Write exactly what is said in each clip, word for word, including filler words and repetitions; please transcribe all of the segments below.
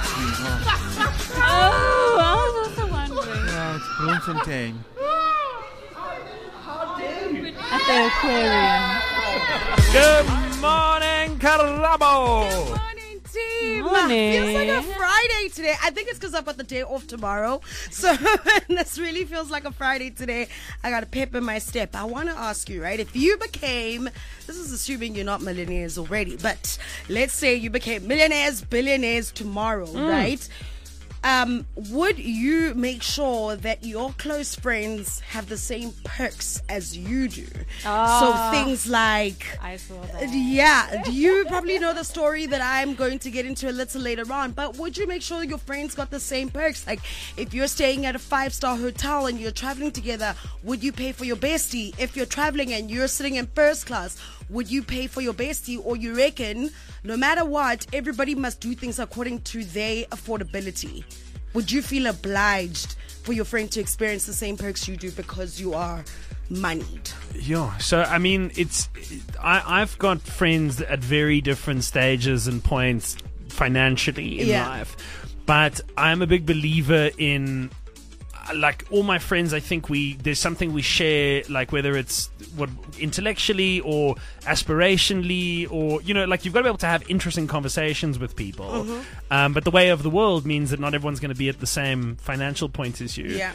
sweet. Oh, Oh, I was also wondering. yeah, it's Bloemfontein. At the aquarium. Good morning, Karabo. Morning, team. Morning. Feels like a Friday today. I think it's because I've got the day off tomorrow. So this really feels like a Friday today. I got a pep in my step. I want to ask you, right? If you became, this is assuming you're not millionaires already, but let's say you became millionaires, billionaires tomorrow, right? Um, would you make sure that your close friends have the same perks as you do? Ah. So things like, I saw that. yeah, you probably know the story that I'm going to get into a little later on, but would you make sure your friends got the same perks? Like, if you're staying at a five-star hotel and you're traveling together, would you pay for your bestie? If you're traveling and you're sitting in first class, would you pay for your bestie? Or you reckon, no matter what, everybody must do things according to their affordability? Would you feel obliged for your friend to experience the same perks you do because you are moneyed? Yeah, so I mean, it's I, I've got friends at very different stages and points financially in Yeah. life, but I'm a big believer in, like, all my friends. I think we there's something we share, like whether it's what intellectually or aspirationally, or you know, like you've got to be able to have interesting conversations with people. Mm-hmm. Um, but the way of the world means that not everyone's going to be at the same financial point as you. Yeah.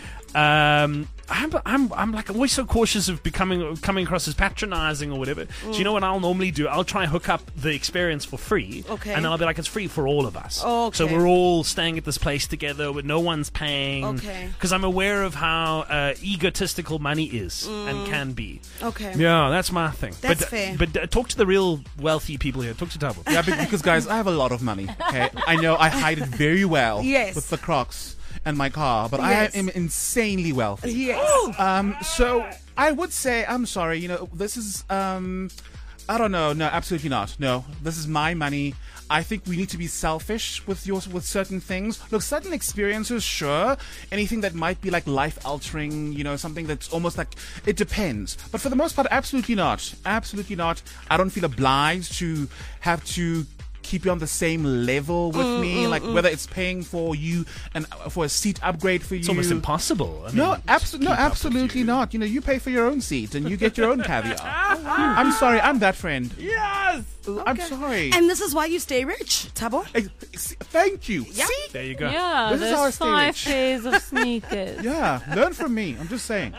Um, I'm, I'm, I'm like always so cautious of becoming coming across as patronizing or whatever. Mm. So you know what I'll normally do? I'll try and hook up the experience for free, Okay. and then I'll be like, it's free for all of us. Oh, okay. So we're all staying at this place together, but no one's paying. Okay. Because I'm aware of how uh, egotistical money is and can be. Okay. Yeah, that's my thing. That's but, fair. But uh, talk to the real wealthy people here. Talk to Tabo. Yeah, be- because guys, I have a lot of money. Okay, I know I hide it very well. Yes. With the Crocs and my car, but Yes. I am insanely wealthy. Yes. Um, so I would say, I'm sorry, you know, this is, um, I don't know, no, absolutely not. No, this is my money. I think we need to be selfish with your with certain things. Look, certain experiences, sure. Anything that might be like life altering, you know, something that's almost like, it depends. But for the most part, absolutely not. Absolutely not. I don't feel obliged to have to keep you on the same level with Mm, me, like whether it's paying for you and uh, for a seat upgrade for you. It's almost impossible. I mean, No, to abso- no, keep up with absolutely you. not. You know, you pay for your own seat and you get your own caviar. I'm sorry, I'm that friend. Yes! I'm sorry. And this is why you stay rich, Tabo. Ex- ex- Thank you. Yeah. See? There you go. Yeah, This is how I those stay five rich. pairs of sneakers. Yeah, learn from me. I'm just saying.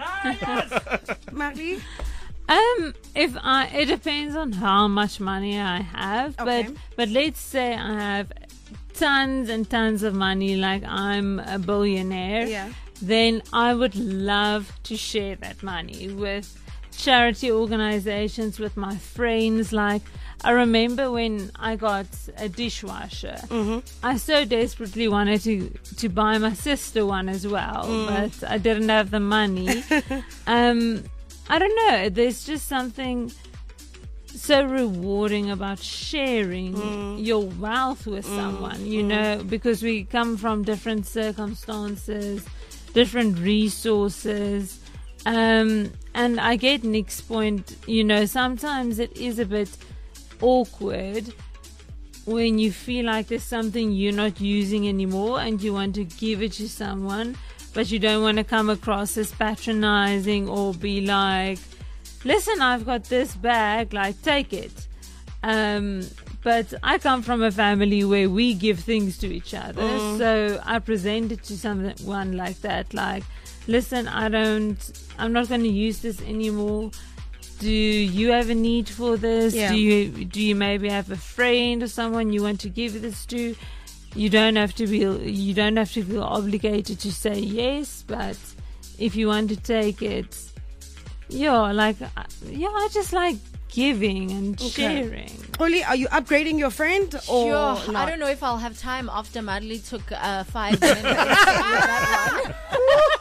Marie? Um, if I, it depends on how much money I have, Okay. but but let's say I have tons and tons of money, like I'm a billionaire. Yeah. Then I would love to share that money with charity organizations, with my friends. Like, I remember when I got a dishwasher, I so desperately wanted to, to buy my sister one as well, but I didn't have the money. um, I don't know. There's just something so rewarding about sharing your wealth with someone, you know, because we come from different circumstances, different resources. Um, and I get Nick's point, you know, sometimes it is a bit awkward when you feel like there's something you're not using anymore and you want to give it to someone, but you don't want to come across as patronizing or be like, listen, I've got this bag, like, take it. Um, but I come from a family where we give things to each other. Mm. So I present it to someone like that, like, listen, I don't, I'm not going to use this anymore. Do you have a need for this? Yeah. Do you do you maybe have a friend or someone you want to give this to? You don't have to be you don't have to feel obligated to say yes, but if you want to take it, yeah, like yeah, I just like giving and sharing. Oli, are you upgrading your friend or Sure. not? I don't know if I'll have time after Madly took uh, five minutes with that one.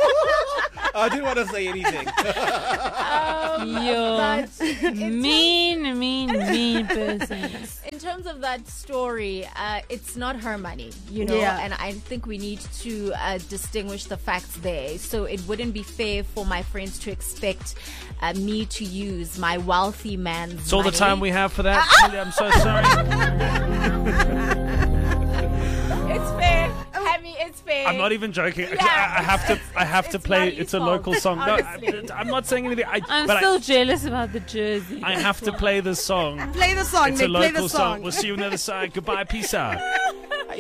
I didn't want to say anything. You're But mean, mean, mean person. in terms of that story, uh, it's not her money, you know, Yeah. and I think we need to uh, distinguish the facts there. So it wouldn't be fair for my friends to expect uh, me to use my wealthy man's It's all the money. time we have for that. Julia, I'm so sorry. It's fair. I'm not even joking. Yeah, I, I have to. I have to it's play. not his It's a fault, local song. No, honestly. I, I'm not saying anything. I, I'm but still jealous about the jersey. I, I have to play this song. Play the song, It's Nick. a Play local the song. song. We'll see you on the other side. Goodbye. Peace out.